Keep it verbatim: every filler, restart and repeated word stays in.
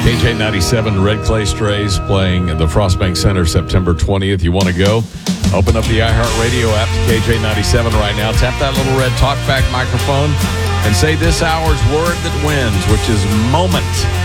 K J ninety-seven Red Clay Strays playing at the Frostbank Center September twentieth. You want to go? Open up the iHeartRadio app to K J ninety-seven right now. Tap that little red talkback microphone and say this hour's word that wins, which is moment.